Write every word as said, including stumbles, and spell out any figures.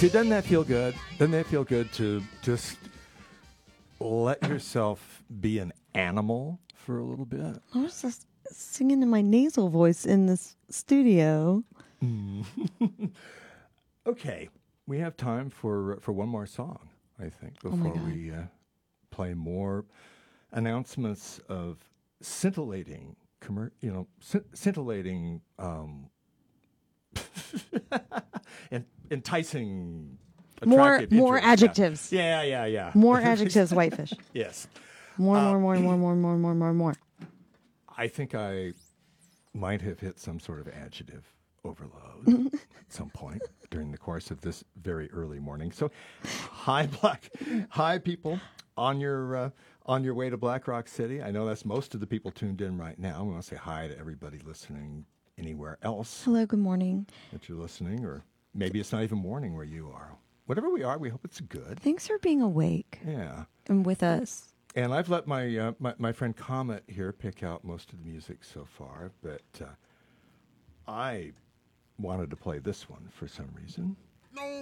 See, doesn't that feel good? Doesn't that feel good to just let yourself be an animal for a little bit? I was just singing in my nasal voice in this studio. Mm. Okay, we have time for for one more song, I think, Oh my before God. we uh, play more announcements of scintillating, commer- you know, scint- scintillating, um, en- enticing, More, attractive more intros. Yeah. adjectives. Yeah, yeah, yeah. More adjectives, Whitefish. Yes. More, Uh, more, more, more, more, more, more, more, more. I think I might have hit some sort of adjective overload at some point during the course of this very early morning. So, hi, Black, hi, people on your uh, on your way to Black Rock City. I know that's most of the people tuned in right now. We want to say hi to everybody listening anywhere else Hello, good morning. that you're listening, or maybe it's not even morning where you are. Whatever we are, we hope it's good. Thanks for being awake Yeah. and with us. And I've let my, uh, my my friend Comet here pick out most of the music so far, but uh, I wanted to play this one for some reason.